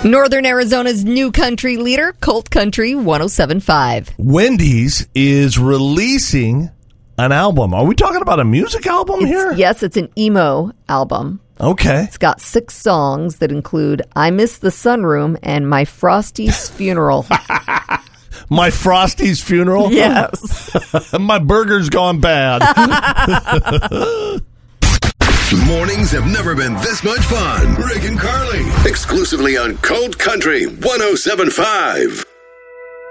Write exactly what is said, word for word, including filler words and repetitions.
Northern Arizona's new country leader, Colt Country one oh seven point five. Wendy's is releasing an album. Are we talking about a music album It's, here? yes, it's an emo album. Okay. It's got six songs that include I Miss the Sunroom and My Frosty's Funeral. My Frosty's Funeral? Yes. My burger's gone bad. Mornings have never been this much fun. Rick and Carly, exclusively on Colt Country one oh seven point five.